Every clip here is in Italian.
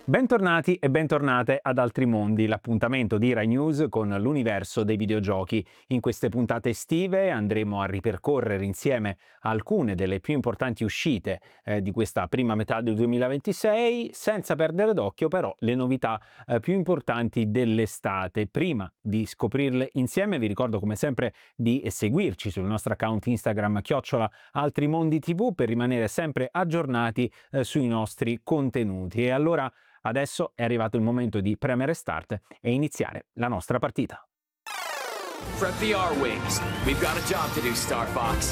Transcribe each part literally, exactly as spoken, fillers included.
Bentornati e bentornate ad Altri Mondi, l'appuntamento di Rai News con l'universo dei videogiochi. In queste puntate estive andremo a ripercorrere insieme alcune delle più importanti uscite eh, di questa prima metà del duemilaventisei, senza perdere d'occhio però le novità eh, più importanti dell'estate. Prima di scoprirle insieme vi ricordo come sempre di seguirci sul nostro account Instagram chiocciola Altri Mondi T V per rimanere sempre aggiornati eh, sui nostri contenuti. E allora adesso è arrivato il momento di premere start e iniziare la nostra partita. Prep the R-Wings. We've got a job to do, Star Fox.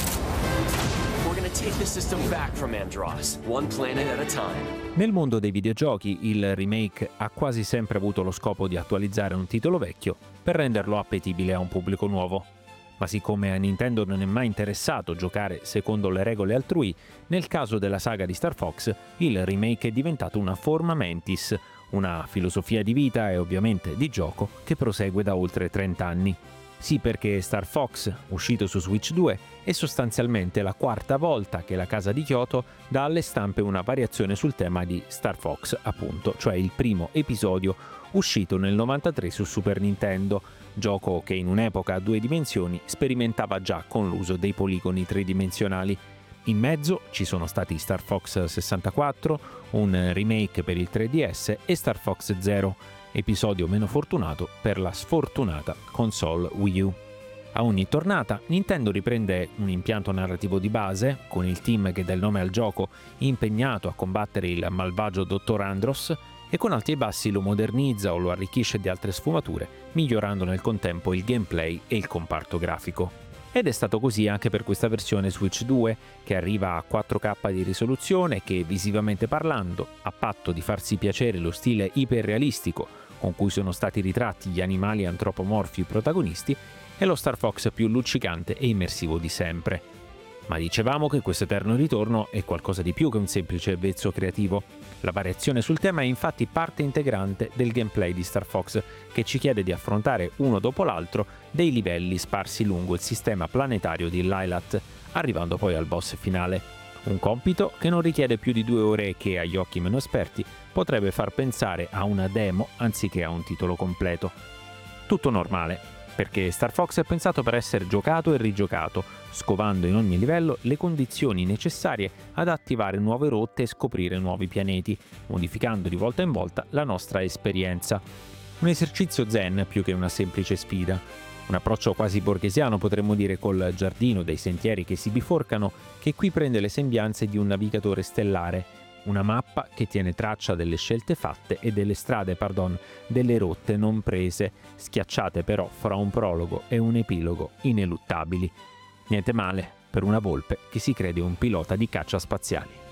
We're gonna take the system back from Andros, one planet at a time. Nel mondo dei videogiochi, il remake ha quasi sempre avuto lo scopo di attualizzare un titolo vecchio per renderlo appetibile a un pubblico nuovo. Ma siccome a Nintendo non è mai interessato giocare secondo le regole altrui, nel caso della saga di Star Fox, il remake è diventato una forma mentis, una filosofia di vita e ovviamente di gioco che prosegue da oltre trenta anni. Sì, perché Star Fox, uscito su Switch due, è sostanzialmente la quarta volta che la casa di Kyoto dà alle stampe una variazione sul tema di Star Fox, appunto, cioè il primo episodio uscito nel novantatré su Super Nintendo, gioco che in un'epoca a due dimensioni sperimentava già con l'uso dei poligoni tridimensionali. In mezzo ci sono stati Star Fox sessantaquattro, un remake per il tre D S e Star Fox Zero, episodio meno fortunato per la sfortunata console Wii U. A ogni tornata, Nintendo riprende un impianto narrativo di base, con il team che dà il nome al gioco impegnato a combattere il malvagio dottor Andros, e con alti e bassi lo modernizza o lo arricchisce di altre sfumature, migliorando nel contempo il gameplay e il comparto grafico. Ed è stato così anche per questa versione Switch due, che arriva a quattro K di risoluzione e che, visivamente parlando, a patto di farsi piacere lo stile iperrealistico con cui sono stati ritratti gli animali antropomorfi protagonisti, è lo Star Fox più luccicante e immersivo di sempre. Ma dicevamo che questo eterno ritorno è qualcosa di più che un semplice vezzo creativo. La variazione sul tema è infatti parte integrante del gameplay di Star Fox, che ci chiede di affrontare uno dopo l'altro dei livelli sparsi lungo il sistema planetario di Lylat, arrivando poi al boss finale. Un compito che non richiede più di due ore e che, agli occhi meno esperti, potrebbe far pensare a una demo anziché a un titolo completo. Tutto normale, perché Star Fox è pensato per essere giocato e rigiocato, scovando in ogni livello le condizioni necessarie ad attivare nuove rotte e scoprire nuovi pianeti, modificando di volta in volta la nostra esperienza. Un esercizio zen più che una semplice sfida. Un approccio quasi borghesiano, potremmo dire, col giardino dei sentieri che si biforcano, che qui prende le sembianze di un navigatore stellare. Una mappa che tiene traccia delle scelte fatte e delle strade, pardon, delle rotte non prese, schiacciate però fra un prologo e un epilogo ineluttabili. Niente male per una volpe che si crede un pilota di caccia spaziali.